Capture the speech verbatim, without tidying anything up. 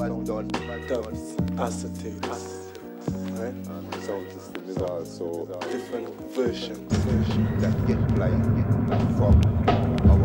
dubs, acetates, right? And the sound system is also Different versions. that get played.